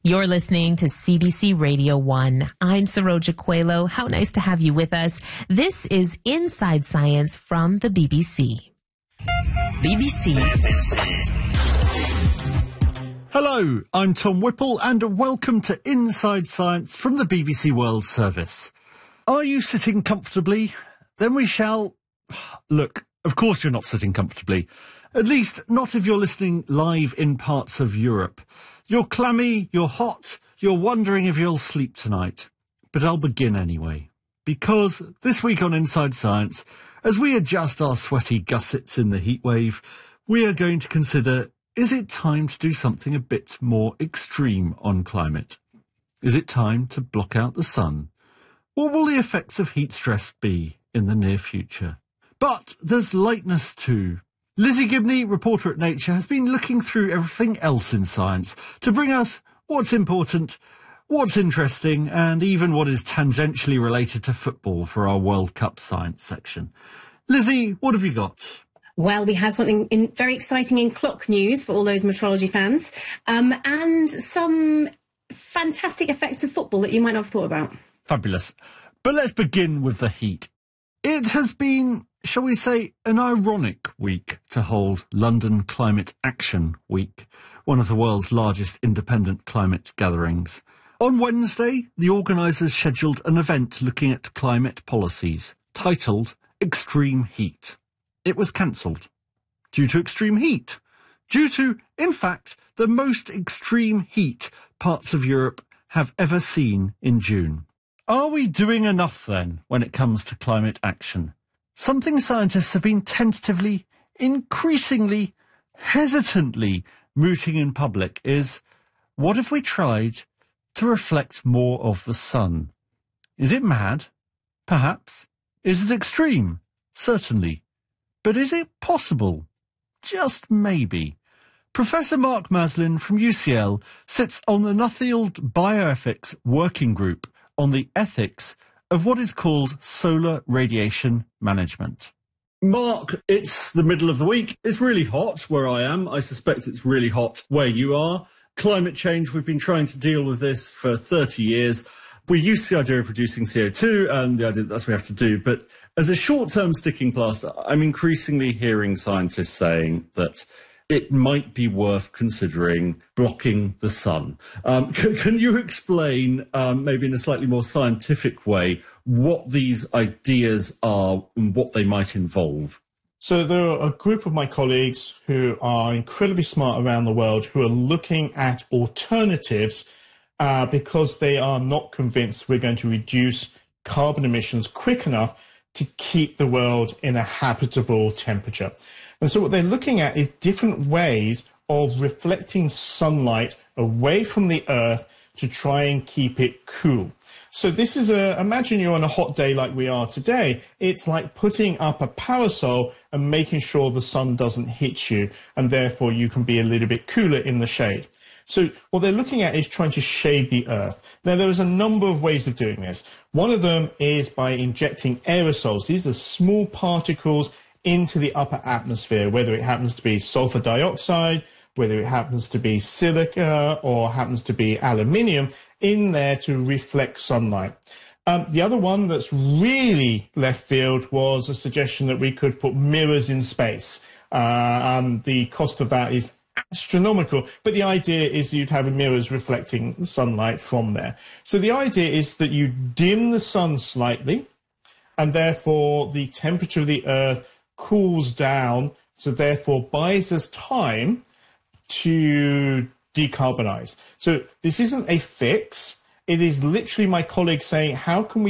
You're listening to CBC Radio 1. I'm Saroja Coelho. How nice to have you with us. This is Inside Science from the BBC. BBC. Hello, I'm Tom Whipple and welcome to Inside Science from the BBC World Service. Are you sitting comfortably? Then we shall... Look, of course you're not sitting comfortably. At least not if you're listening live in parts of Europe. You're clammy, you're hot, you're wondering if you'll sleep tonight. But I'll begin anyway. Because this week on Inside Science, as we adjust our sweaty gussets in the heatwave, we are going to consider, is it time to do something a bit more extreme on climate? Is it time to block out the sun? What will the effects of heat stress be in the near future? But there's lightness too. Lizzie Gibney, reporter at Nature, has been looking through everything else in science to bring us what's important, what's interesting, and even what is tangentially related to football for our World Cup science section. Lizzie, what have you got? Well, we have something very exciting in clock news for all those metrology fans, and some fantastic effects of football that you might not have thought about. Fabulous. But let's begin with the heat. It has been, shall we say, an ironic week to hold London Climate Action Week, one of the world's largest independent climate gatherings. On Wednesday, the organisers scheduled an event looking at climate policies, titled Extreme Heat. It was cancelled. Due to extreme heat. Due to, in fact, the most extreme heat parts of Europe have ever seen in June. Are we doing enough then when it comes to climate action? Something scientists have been tentatively, increasingly, hesitantly mooting in public is, what if we tried to reflect more of the sun? Is it mad? Perhaps. Is it extreme? Certainly. But is it possible? Just maybe. Professor Mark Maslin from UCL sits on the Nuffield Bioethics Working Group on the ethics of what is called solar radiation management. Mark, it's the middle of the week. It's really hot where I am. I suspect it's really hot where you are. Climate change, we've been trying to deal with this for 30 years. We're used to the idea of reducing CO2 and the idea that that's what we have to do. But as a short-term sticking plaster, I'm increasingly hearing scientists saying that it might be worth considering blocking the sun. Can you explain, maybe in a slightly more scientific way, what these ideas are and what they might involve? So there are a group of my colleagues who are incredibly smart around the world who are looking at alternatives because they are not convinced we're going to reduce carbon emissions quick enough to keep the world in a habitable temperature. And so what they're looking at is different ways of reflecting sunlight away from the Earth to try and keep it cool. So this is imagine you're on a hot day like we are today. It's like putting up a parasol and making sure the sun doesn't hit you, and therefore you can be a little bit cooler in the shade. So what they're looking at is trying to shade the Earth. Now, there is a number of ways of doing this. One of them is by injecting aerosols. These are small particles into the upper atmosphere, whether it happens to be sulfur dioxide, whether it happens to be silica or happens to be aluminium, in there to reflect sunlight. The other one that's really left field was a suggestion that we could put mirrors in space. The cost of that is astronomical, but the idea is you'd have mirrors reflecting sunlight from there. So the idea is that you dim the sun slightly, and therefore the temperature of the Earth cools down, so therefore buys us time to decarbonize. So this isn't a fix. It is literally my colleagues saying, how can we